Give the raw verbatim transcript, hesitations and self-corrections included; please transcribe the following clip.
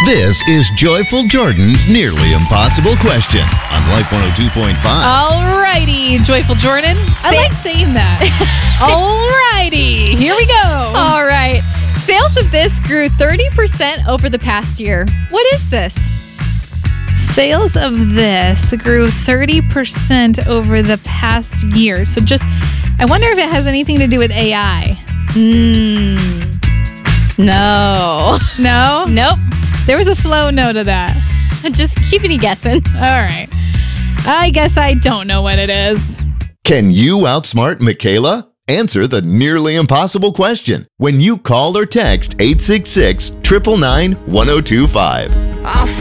This is Joyful Jordan's Nearly Impossible Question on Life one oh two point five. Alrighty, Joyful Jordan. I like saying that. Alrighty, here we go. All right. Sales of this grew thirty percent over the past year. What is this? Sales of this grew thirty percent over the past year. So just, I wonder if it has anything to do with A I. Hmm. No. No? Nope. There was a slow no to that. Just keeping you guessing. All right. I guess I don't know what it is. Can you outsmart Michaela? Answer the Nearly Impossible Question when you call or text eight six six, nine nine nine, one oh two five.